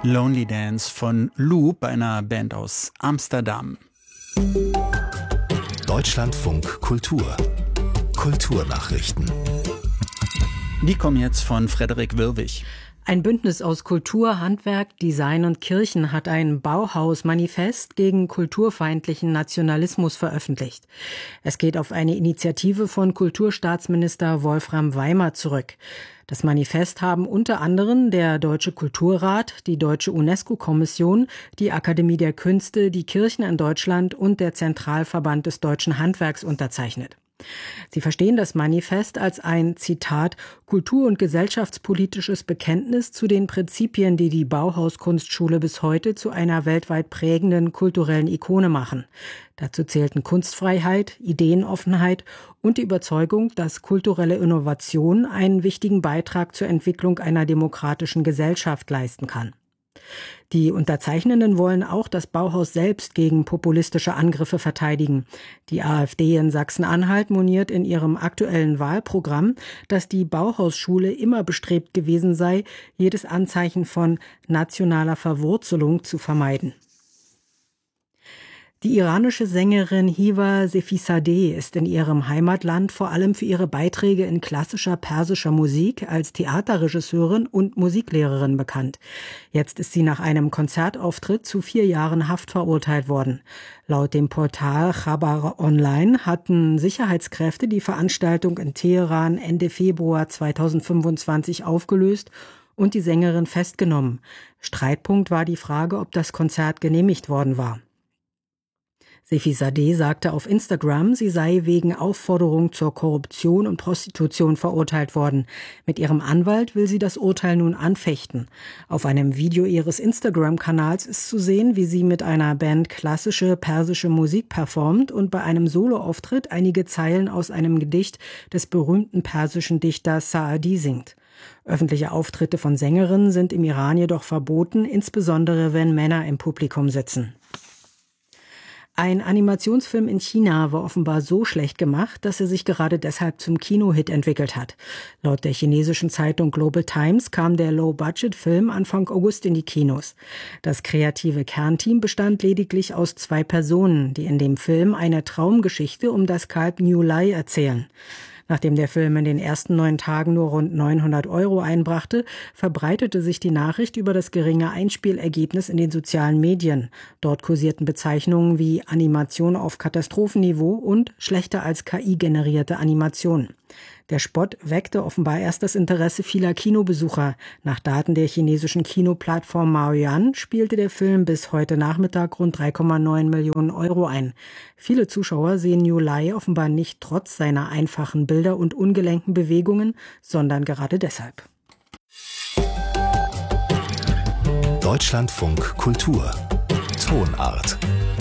Lonely Dance von Loop, einer Band aus Amsterdam. Deutschlandfunk Kultur. Kulturnachrichten. Die kommen jetzt von Frederik Wirwig. Ein Bündnis aus Kultur, Handwerk, Design und Kirchen hat ein Bauhaus-Manifest gegen kulturfeindlichen Nationalismus veröffentlicht. Es geht auf eine Initiative von Kulturstaatsminister Wolfram Weimer zurück. Das Manifest haben unter anderem der Deutsche Kulturrat, die Deutsche UNESCO-Kommission, die Akademie der Künste, die Kirchen in Deutschland und der Zentralverband des Deutschen Handwerks unterzeichnet. Sie verstehen das Manifest als ein, Zitat, kultur- und gesellschaftspolitisches Bekenntnis zu den Prinzipien, die die Bauhaus-Kunstschule bis heute zu einer weltweit prägenden kulturellen Ikone machen. Dazu zählten Kunstfreiheit, Ideenoffenheit und die Überzeugung, dass kulturelle Innovation einen wichtigen Beitrag zur Entwicklung einer demokratischen Gesellschaft leisten kann. Die Unterzeichnenden wollen auch das Bauhaus selbst gegen populistische Angriffe verteidigen. Die AfD in Sachsen-Anhalt moniert in ihrem aktuellen Wahlprogramm, dass die Bauhausschule immer bestrebt gewesen sei, jedes Anzeichen von nationaler Verwurzelung zu vermeiden. Die iranische Sängerin Hiva Sefizadeh ist in ihrem Heimatland vor allem für ihre Beiträge in klassischer persischer Musik als Theaterregisseurin und Musiklehrerin bekannt. Jetzt ist sie nach einem Konzertauftritt zu 4 Jahren Haft verurteilt worden. Laut dem Portal Khabar Online hatten Sicherheitskräfte die Veranstaltung in Teheran Ende Februar 2025 aufgelöst und die Sängerin festgenommen. Streitpunkt war die Frage, ob das Konzert genehmigt worden war. Sefizadeh sagte auf Instagram, sie sei wegen Aufforderung zur Korruption und Prostitution verurteilt worden. Mit ihrem Anwalt will sie das Urteil nun anfechten. Auf einem Video ihres Instagram-Kanals ist zu sehen, wie sie mit einer Band klassische persische Musik performt und bei einem Soloauftritt einige Zeilen aus einem Gedicht des berühmten persischen Dichters Saadi singt. Öffentliche Auftritte von Sängerinnen sind im Iran jedoch verboten, insbesondere wenn Männer im Publikum sitzen. Ein Animationsfilm in China war offenbar so schlecht gemacht, dass er sich gerade deshalb zum Kinohit entwickelt hat. Laut der chinesischen Zeitung Global Times kam der Low-Budget-Film Anfang August in die Kinos. Das kreative Kernteam bestand lediglich aus 2 Personen, die in dem Film eine Traumgeschichte um das Kalb New Lai erzählen. Nachdem der Film in den ersten 9 Tagen nur rund 900 € einbrachte, verbreitete sich die Nachricht über das geringe Einspielergebnis in den sozialen Medien. Dort kursierten Bezeichnungen wie Animation auf Katastrophenniveau und schlechter als KI-generierte Animation. Der Spott weckte offenbar erst das Interesse vieler Kinobesucher. Nach Daten der chinesischen Kinoplattform Maoyan spielte der Film bis heute Nachmittag rund 3,9 Millionen € ein. Viele Zuschauer sehen New Lai offenbar nicht trotz seiner einfachen Bilder und ungelenken Bewegungen, sondern gerade deshalb. Deutschlandfunk Kultur. Tonart.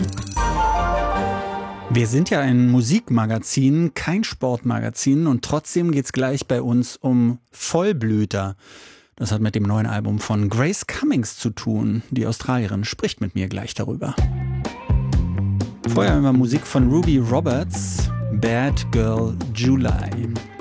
Wir sind ja ein Musikmagazin, kein Sportmagazin und trotzdem geht's gleich bei uns um Vollblüter. Das hat mit dem neuen Album von Grace Cummings zu tun. Die Australierin spricht mit mir gleich darüber. Vorher haben wir Musik von Ruby Roberts, Bad Girl July.